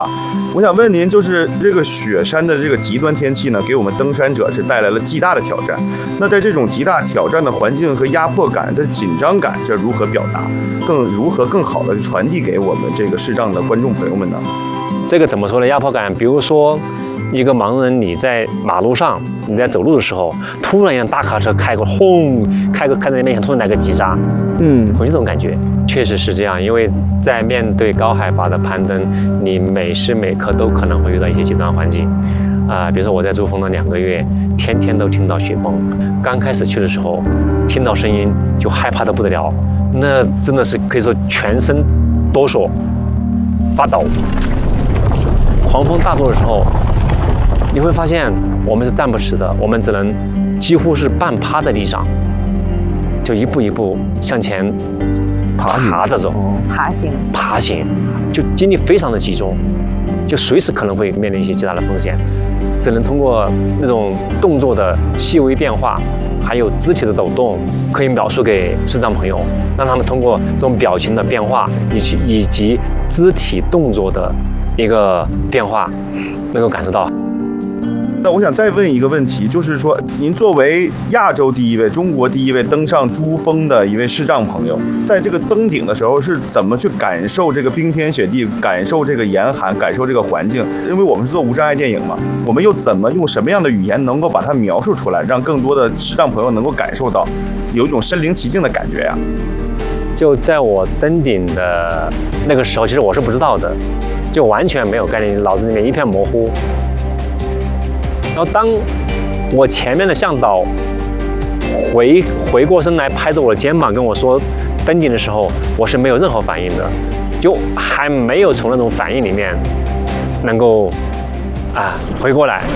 我想问您，就是这个雪山的这个极端天气呢，给我们登山者是带来了极大的挑战。那在这种极大挑战的环境和压迫感的紧张感，这如何表达？如何更好的传递给我们这个视障的观众朋友们呢？ 这个怎么说呢？压迫感，比如说一个盲人，你在马路上，你在走路的时候，突然一辆大卡车开过，轰，开在你面前，突然来个急刹，会这种感觉，确实是这样。因为在面对高海拔的攀登，你每时每刻都可能会遇到一些极端环境，比如说我在珠峰的2个月，天天都听到雪崩。刚开始去的时候，听到声音就害怕得不得了，那真的是可以说全身哆嗦、发抖。狂风大作的时候，你会发现我们是站不直的，我们只能几乎是半趴在地上，就一步一步向前爬着走，爬行，就精力非常的集中，就随时可能会面临一些极大的风险，只能通过那种动作的细微变化，还有肢体的抖动，可以描述给视障朋友，让他们通过这种表情的变化以及肢体动作的一个变化，能够感受到。 那我想再问一个问题，就是说，您作为亚洲第一位、中国第一位登上珠峰的一位视障朋友，在这个登顶的时候是怎么去感受这个冰天雪地，感受这个严寒，感受这个环境？因为我们是做无障碍电影嘛，我们又怎么用什么样的语言能够把它描述出来，让更多的视障朋友能够感受到，有一种身临其境的感觉呀？ 就在我登顶的那个时候，其实我是不知道的，就完全没有概念，脑子里面一片模糊。然后当我前面的向导回过身来拍着我的肩膀跟我说登顶的时候，我是没有任何反应的，就还没有从那种反应里面能够回过来。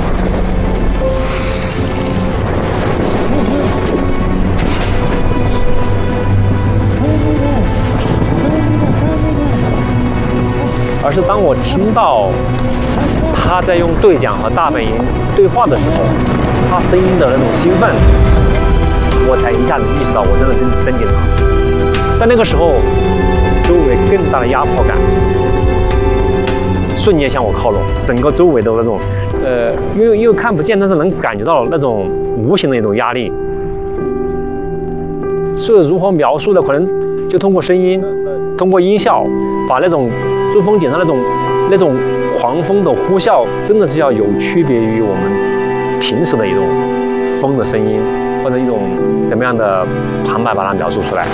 而是当我听到他在用对讲和大本营对话的时候，他声音的那种兴奋，我才一下子意识到我真的登顶了。在那个时候，周围更大的压迫感瞬间向我靠拢，整个周围的那种因为看不见，但是能感觉到那种无形的一种压力。所以如何描述的，可能就通过声音，通过音效，把那种珠峰顶上那种狂风的呼啸，真的是要有区别于我们平时的一种风的声音，或者一种怎么样的旁白把它描述出来。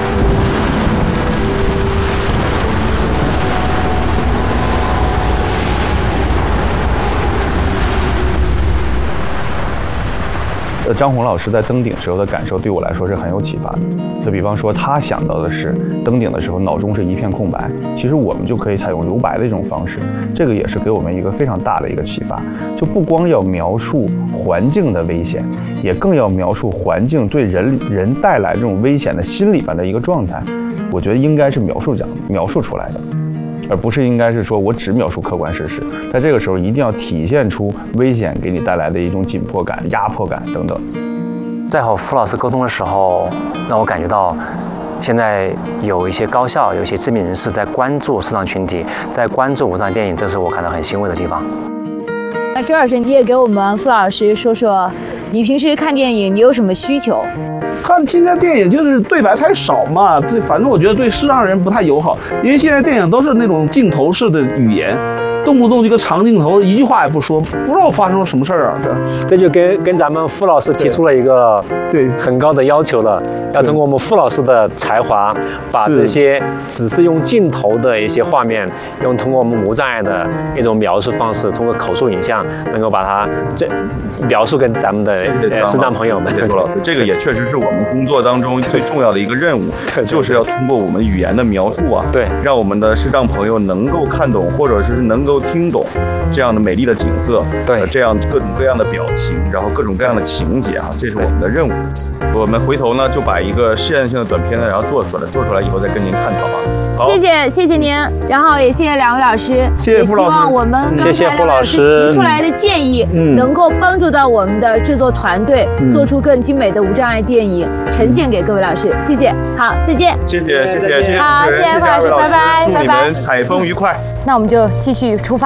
张红老师在登顶时候的感受对我来说是很有启发的。就比方说，他想到的是登顶的时候脑中是一片空白，其实我们就可以采用留白的这种方式，这个也是给我们一个非常大的一个启发。就不光要描述环境的危险，也更要描述环境对人带来这种危险的心理的一个状态。我觉得应该是描述出来的。而不是应该是说我只描述客观事实，在这个时候一定要体现出危险给你带来的一种紧迫感、压迫感等等。 在和傅老师沟通的时候，让我感觉到现在有一些高校、有一些知名人士在关注视障群体，在关注无障碍电影，这是我感到很欣慰的地方。 那周老师，你也给我们傅老师说说，你平时看电影你有什么需求？ 看现在电影就是对白太少嘛，反正我觉得对视障人不太友好，因为现在电影都是那种镜头式的语言，动不动就个长镜头，一句话也不说，不知道发生了什么事儿啊！ 这就跟咱们傅老师提出了一个很高的要求了，要通过我们傅老师的才华，把这些只是用镜头的一些画面，通过我们无障碍的一种描述方式，通过口述影像，能够把它描述给咱们的视障朋友们。 谢谢傅老师，这个也确实是我们工作当中最重要的一个任务，就是要通过我们语言的描述啊，让我们的视障朋友能够看懂，或者是能够听懂这样的美丽的景色，这样各种各样的表情，然后各种各样的情节啊，这是我们的任务。我们回头呢就把一个试验性的短片呢，然后做出来以后再跟您探讨啊。 谢谢您，然后也谢谢两位老师， 谢谢傅老师， 也希望我们刚才两位老师提出来的建议，能够帮助到我们的制作团队，做出更精美的无障碍电影，呈现给各位老师。谢谢，好，再见。 谢谢， 好，谢谢傅老师，拜拜， 祝你们采风愉快。 那我们就继续出发。